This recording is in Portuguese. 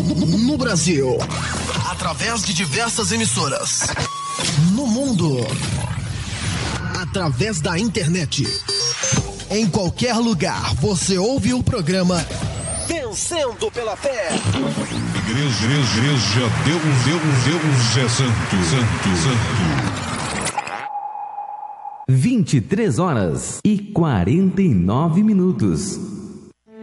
No Brasil, através de diversas emissoras. No mundo, através da internet. Em qualquer lugar, você ouve o programa Vencendo pela Fé. Igreja Deus é santo. 23 horas e 49 minutos.